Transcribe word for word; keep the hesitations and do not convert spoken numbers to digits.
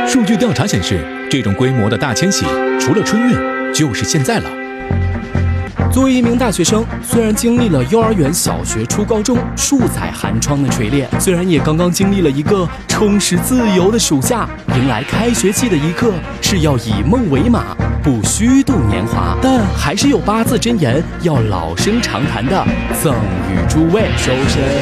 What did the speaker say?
数据调查显示，这种规模的大迁徙，除了春运，就是现在了。 作为一名大学生，虽然经历了幼儿园、小学、初高中数载寒窗的锤炼，虽然也刚刚经历了一个充实自由的暑假，迎来开学季的一刻是要以梦为马，不虚度年华，但还是有八字真言要老生常谈的赠予诸位。收身。